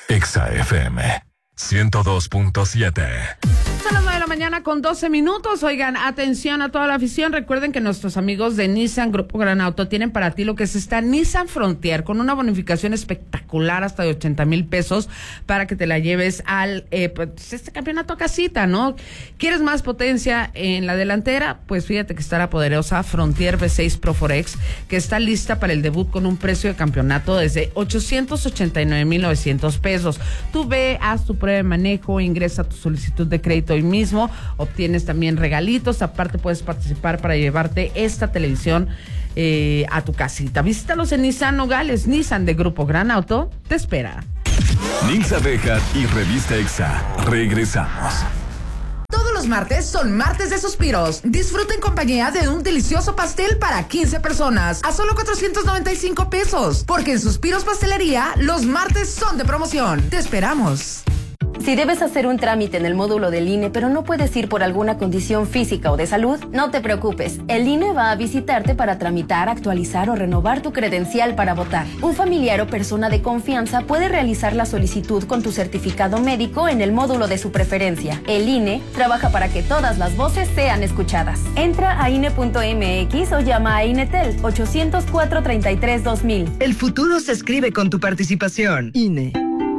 Exa FM 102.7. Son las 9 de la mañana con 12 minutos. Oigan, atención a toda la afición. Recuerden que nuestros amigos de Nissan Grupo Gran Auto tienen para ti lo que es esta Nissan Frontier con una bonificación espectacular hasta de 80,000 pesos para que te la lleves al pues este campeonato a casita, ¿no? ¿Quieres más potencia en la delantera? Pues fíjate que está la poderosa Frontier V6 Pro Forex, que está lista para el debut con un precio de campeonato desde 889,900 pesos. Tú ve, haz tu prueba de manejo, ingresa tu solicitud de crédito hoy mismo, obtienes también regalitos, aparte puedes participar para llevarte esta televisión a tu casita. Visítalos en Nissan Nogales. Nissan de Grupo Gran Auto te espera. Nilsa Bejar y Revista Exa. Regresamos. Todos los martes son martes de suspiros. Disfruta en compañía de un delicioso pastel para 15 personas a solo 495 pesos. Porque en Suspiros Pastelería los martes son de promoción. Te esperamos. Si debes hacer un trámite en el módulo del INE, pero no puedes ir por alguna condición física o de salud, no te preocupes. El INE va a visitarte para tramitar, actualizar o renovar tu credencial para votar. Un familiar o persona de confianza puede realizar la solicitud con tu certificado médico en el módulo de su preferencia. El INE trabaja para que todas las voces sean escuchadas. Entra a INE.mx o llama a INETEL 800-433-2000. El futuro se escribe con tu participación. INE.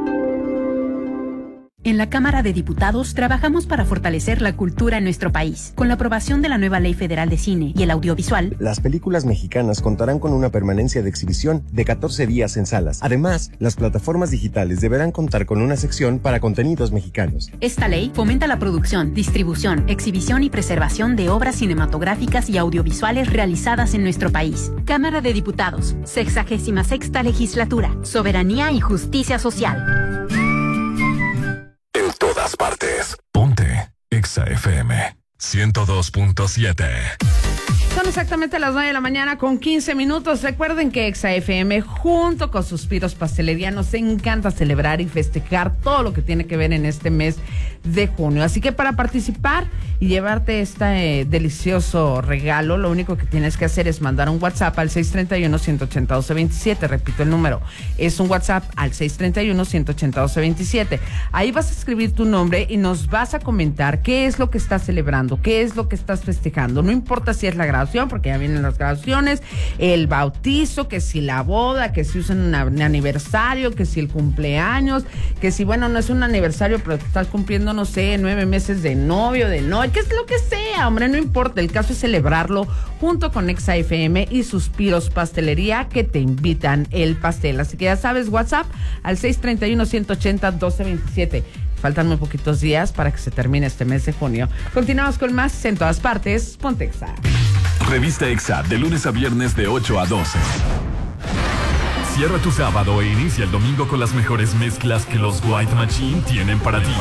En la Cámara de Diputados trabajamos para fortalecer la cultura en nuestro país. Con la aprobación de la nueva Ley Federal de Cine y el Audiovisual, las películas mexicanas contarán con una permanencia de exhibición de 14 días en salas. Además, las plataformas digitales deberán contar con una sección para contenidos mexicanos. Esta ley fomenta la producción, distribución, exhibición y preservación de obras cinematográficas y audiovisuales realizadas en nuestro país. Cámara de Diputados, 66ª Legislatura, Soberanía y Justicia Social. En todas partes. Ponte Exa FM 102.7. Son exactamente las 9 de la mañana con 15 minutos. Recuerden que Exa FM junto con Suspiros Pastelería nos encanta celebrar y festejar todo lo que tiene que ver en este mes de junio. Así que para participar y llevarte este delicioso regalo, lo único que tienes que hacer es mandar un WhatsApp al 631-180-1227. Repito el número. Es un WhatsApp al 631-180-1227. Ahí vas a escribir tu nombre y nos vas a comentar qué es lo que estás celebrando, qué es lo que estás festejando. No importa si es la graduación, porque ya vienen las graduaciones, el bautizo, que si la boda, que si usan un aniversario, que si el cumpleaños, que si, bueno, no es un aniversario, pero estás cumpliendo, no sé, 9 meses de novio, de novia, que es lo que sea, hombre, no importa. El caso es celebrarlo junto con Exa FM y Suspiros Pastelería, que te invitan el pastel. Así que ya sabes, WhatsApp al 631-180-1227. Faltan muy poquitos días para que se termine este mes de junio. Continuamos con más en todas partes. Ponte Exa. Revista Exa, de lunes a viernes de 8 a 12. Cierra tu sábado e inicia el domingo con las mejores mezclas que los White Machine tienen para ti.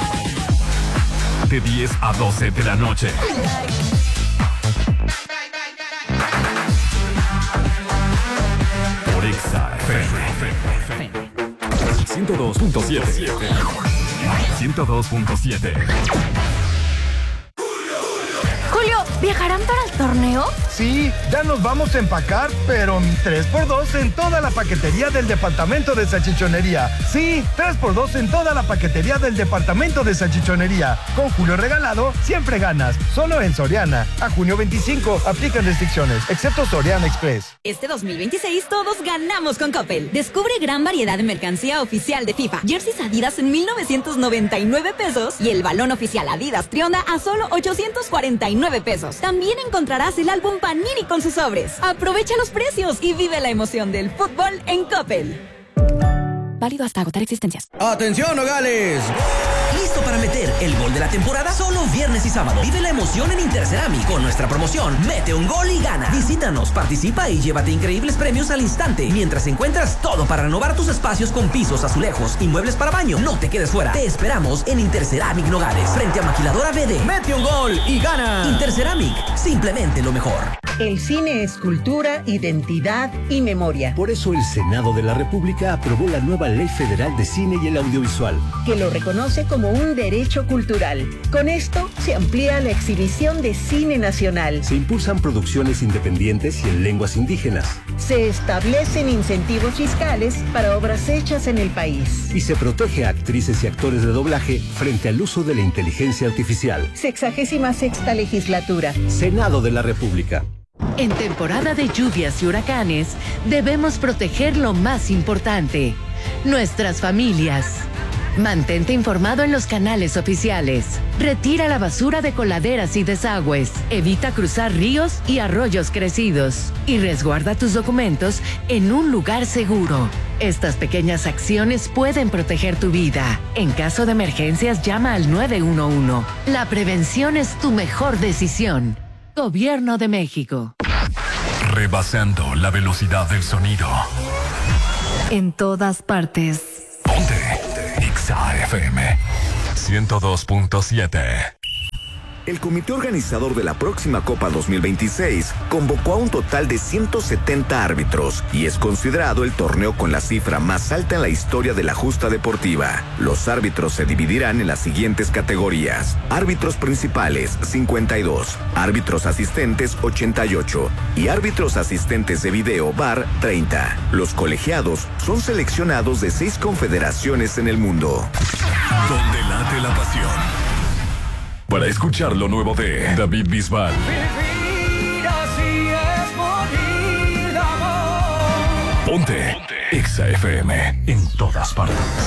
De 10 a 12 de la noche. Por Exa FM 102.7. 102.7. Julio, ¿viajarán para el torneo? Sí, ya nos vamos a empacar, pero 3x2 en toda la paquetería del departamento de salchichonería. Sí, 3x2 en toda la paquetería del departamento de salchichonería. Con Julio regalado, siempre ganas. Solo en Soriana. A junio 25, aplican restricciones, excepto Soriana Express. Este 2026 todos ganamos con Coppel. Descubre gran variedad de mercancía oficial de FIFA. Jerseys Adidas en 1,999 pesos y el balón oficial Adidas Trionda a solo 849 pesos. También encontrarás el álbum Panini con sus sobres. Aprovecha los precios y vive la emoción del fútbol en Coppel. Válido hasta agotar existencias. ¡Atención, Nogales! ¿Listo para meter el gol de la temporada? Solo viernes y sábado. Vive la emoción en Interceramic con nuestra promoción Mete un gol y gana. Visítanos, participa y llévate increíbles premios al instante. Mientras encuentras todo para renovar tus espacios con pisos, azulejos y muebles para baño. No te quedes fuera. Te esperamos en Interceramic Nogales, frente a Maquiladora BD. Mete un gol y gana. Interceramic, simplemente lo mejor. El cine es cultura, identidad y memoria. Por eso el Senado de la República aprobó la nueva Ley Federal de Cine y el Audiovisual, que lo reconoce como un derecho cultural. Con esto se amplía la exhibición de cine nacional. Se impulsan producciones independientes y en lenguas indígenas. Se establecen incentivos fiscales para obras hechas en el país. Y se protege a actrices y actores de doblaje frente al uso de la inteligencia artificial. 66ª legislatura. Senado de la República. En temporada de lluvias y huracanes, debemos proteger lo más importante, nuestras familias. Mantente informado en los canales oficiales. Retira la basura de coladeras y desagües. Evita cruzar ríos y arroyos crecidos. Y resguarda tus documentos en un lugar seguro. Estas pequeñas acciones pueden proteger tu vida. En caso de emergencias, llama al 911. La prevención es tu mejor decisión. Gobierno de México. Rebasando la velocidad del sonido. En todas partes. Ponte Exa FM 102.7. El comité organizador de la próxima Copa 2026 convocó a un total de 170 árbitros y es considerado el torneo con la cifra más alta en la historia de la justa deportiva. Los árbitros se dividirán en las siguientes categorías: árbitros principales 52, árbitros asistentes 88 y árbitros asistentes de video VAR 30. Los colegiados son seleccionados de 6 confederaciones en el mundo. Donde late la pasión. Para escuchar lo nuevo de David Bisbal. Vivir así es morir de amor. Ponte Exa FM en todas partes.